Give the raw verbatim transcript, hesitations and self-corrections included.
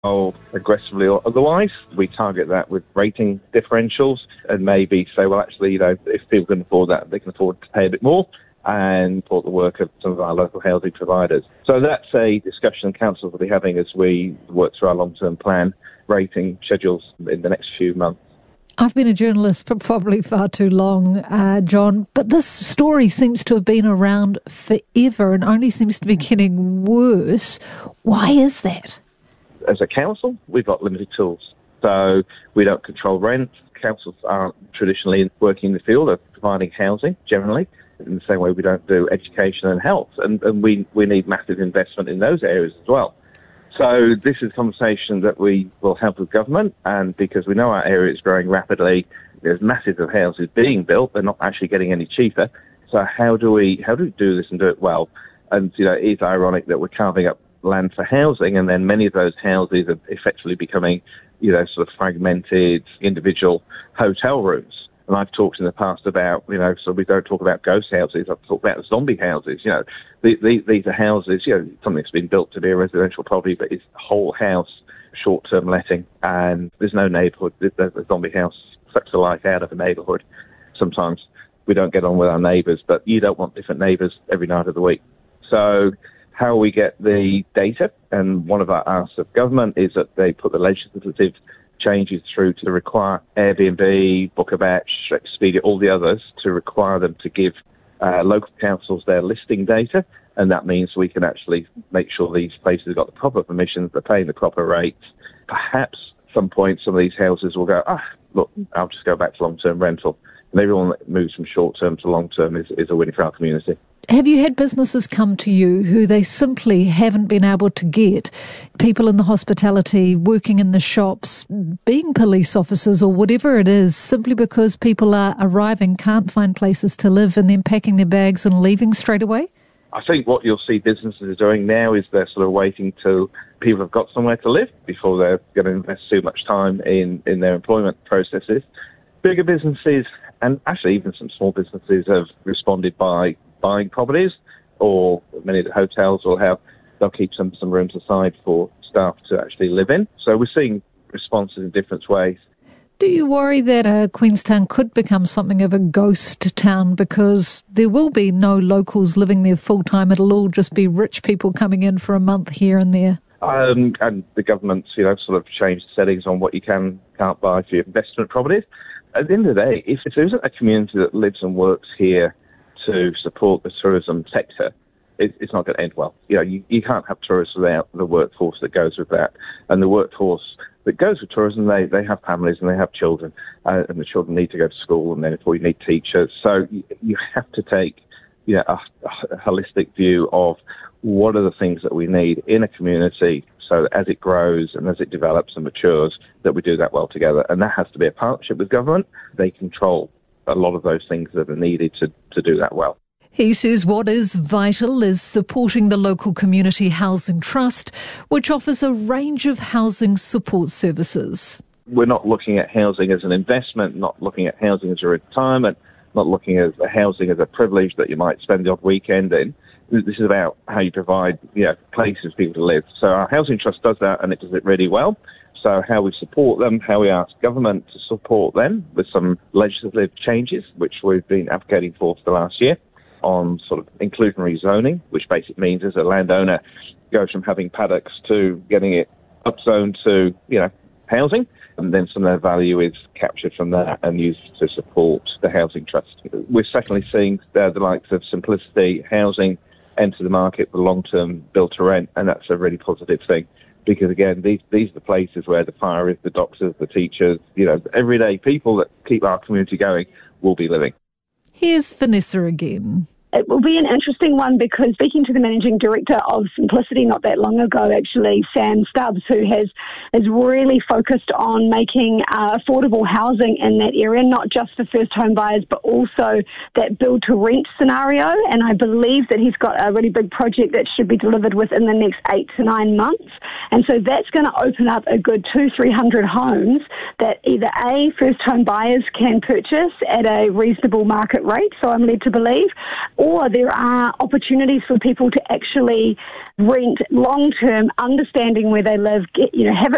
aggressively or otherwise. We target that with rating differentials and maybe say, well, actually, you know, if people can afford that, they can afford to pay a bit more and support the work of some of our local housing providers. So that's a discussion councils will be having as we work through our long-term plan rating schedules in the next few months. I've been a journalist for probably far too long, uh, John, but this story seems to have been around forever and only seems to be getting worse. Why is that? As a council, we've got limited tools. So we don't control rent. Councils aren't traditionally working in the field of providing housing, generally, in the same way we don't do education and health. And, and we, we need massive investment in those areas as well. So this is a conversation that we will have with government, and because we know our area is growing rapidly, there's masses of houses being built, they're not actually getting any cheaper. So how do we how do we do this and do it well? And, you know, it is ironic that we're carving up land for housing, and then many of those houses are effectively becoming, you know, sort of fragmented individual hotel rooms. And I've talked in the past about, you know, so we don't talk about ghost houses, I've talked about zombie houses. You know, the, the, these are houses, you know, something that's been built to be a residential property, but it's a whole house, short-term letting, and there's no neighbourhood. The, the zombie house sucks the life out of a neighbourhood. Sometimes we don't get on with our neighbours, but you don't want different neighbours every night of the week. So how we get the data, and one of our asks of government is that they put the legislative changes through to require Airbnb, BookAbatch, Expedia, all the others, to require them to give uh, local councils their listing data, and that means we can actually make sure these places have got the proper permissions, they're paying the proper rates. Perhaps at some point some of these houses will go, ah, look, I'll just go back to long-term rental. And everyone that moves from short-term to long-term is, is a winner for our community. Have you had businesses come to you who they simply haven't been able to get? People in the hospitality, working in the shops, being police officers or whatever it is, simply because people are arriving, can't find places to live, and then packing their bags and leaving straight away? I think what you'll see businesses are doing now is they're sort of waiting till people have got somewhere to live before they're going to invest too much time in, in their employment processes. Bigger businesses, and actually even some small businesses, have responded by buying properties, or many of the hotels will have, they'll keep some, some rooms aside for staff to actually live in. So we're seeing responses in different ways. Do you worry that uh, Queenstown could become something of a ghost town because there will be no locals living there full-time? It'll all just be rich people coming in for a month here and there. Um, and the government's, you know, sort of changed the settings on what you can, can't buy for your investment properties. At the end of the day, if, if there isn't a community that lives and works here to support the tourism sector, it, it's not going to end well. You know, you, you can't have tourists without the workforce that goes with that. And the workforce that goes with tourism, they, they have families and they have children, uh, and the children need to go to school, and therefore you need teachers. So you, you have to take, you know, a, a holistic view of what are the things that we need in a community, so that as it grows and as it develops and matures, that we do that well together. And that has to be a partnership with government. They control a lot of those things that are needed to, to do that well. He says what is vital is supporting the local community housing trust, which offers a range of housing support services. We're not looking at housing as an investment, not looking at housing as a retirement, not looking at housing as a privilege that you might spend the odd weekend in. This is about how you provide, you know, places for people to live. So our housing trust does that, and it does it really well. So how we support them, how we ask government to support them with some legislative changes, which we've been advocating for for the last year, on sort of inclusionary zoning, which basically means as a landowner goes from having paddocks to getting it upzoned to, you know, housing, and then some of their value is captured from that and used to support the housing trust. We're secondly seeing uh, the likes of Simplicity Housing enter the market for long-term build-to-rent, and that's a really positive thing. Because, again, these these are the places where the fire is, the doctors, the teachers, you know, everyday people that keep our community going will be living. Here's Vanessa again. It will be an interesting one because speaking to the managing director of Simplicity not that long ago, actually, Sam Stubbs, who has is really focused on making uh, affordable housing in that area, not just for first home buyers, but also that build to rent scenario. And I believe that he's got a really big project that should be delivered within the next eight to nine months. And so that's going to open up a good two, three hundred homes that either A, first home buyers can purchase at a reasonable market rate, so I'm led to believe, or there are opportunities for people to actually rent long-term, understanding where they live, get, you know, have it